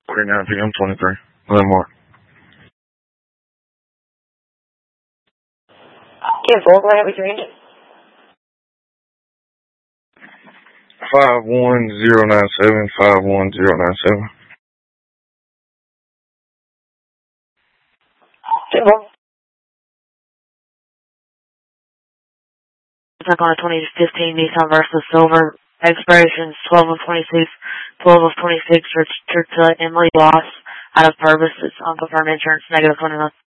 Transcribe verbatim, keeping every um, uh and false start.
forty-nine P M twenty-three. Landmark. Yeah, Gold, what have we trained? Five one zero nine seven five one zero nine seven. Yeah, Gold. It's on a twenty fifteen Nissan Versa Silver. Expirations twelve of twenty-six, twelve of twenty-six, registered to Emily Boss, out of purpose. It's unconfirmed insurance, negative twenty-nine.